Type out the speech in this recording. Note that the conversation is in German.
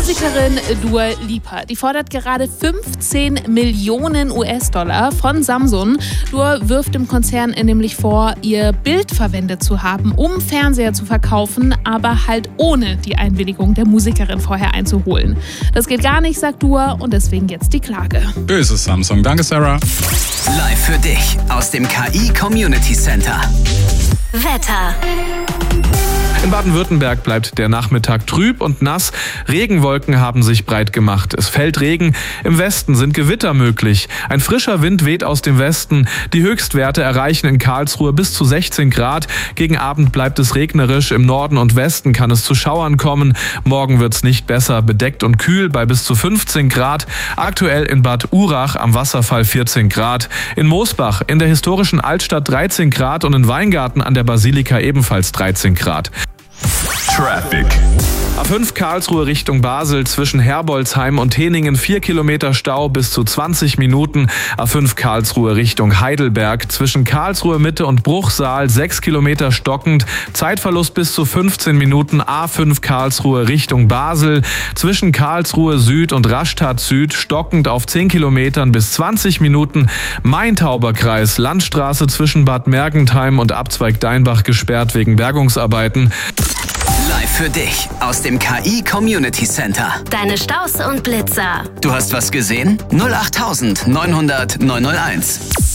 Musikerin Dua Lipa, die fordert gerade 15 Millionen US-Dollar von Samsung. Dua wirft dem Konzern nämlich vor, ihr Bild verwendet zu haben, um Fernseher zu verkaufen, aber halt ohne die Einwilligung der Musikerin vorher einzuholen. Das geht gar nicht, sagt Dua, und deswegen jetzt die Klage. Böse Samsung. Danke, Sarah. Live für dich aus dem KI Community Center. Wetter. In Baden-Württemberg bleibt der Nachmittag trüb und nass. Regenwolken haben sich breit gemacht. Es fällt Regen. Im Westen sind Gewitter möglich. Ein frischer Wind weht aus dem Westen. Die Höchstwerte erreichen in Karlsruhe bis zu 16 Grad. Gegen Abend bleibt es regnerisch. Im Norden und Westen kann es zu Schauern kommen. Morgen wird es nicht besser. Bedeckt und kühl bei bis zu 15 Grad. Aktuell in Bad Urach am Wasserfall 14 Grad. In Moosbach in der historischen Altstadt 13 Grad und in Weingarten an der Basilika ebenfalls 13 Grad. Traffic. A5 Karlsruhe Richtung Basel zwischen Herbolzheim und Heningen 4 Kilometer Stau bis zu 20 Minuten. A5 Karlsruhe Richtung Heidelberg zwischen Karlsruhe Mitte und Bruchsal 6 Kilometer stockend. Zeitverlust bis zu 15 Minuten. A5 Karlsruhe Richtung Basel zwischen Karlsruhe Süd und Rastatt Süd stockend auf 10 Kilometern bis 20 Minuten. Main-Tauber-Kreis Landstraße zwischen Bad Mergentheim und Abzweig Deinbach gesperrt wegen Bergungsarbeiten. Live für dich aus dem KI Community Center. Deine Staus und Blitzer. Du hast was gesehen? 08900 901.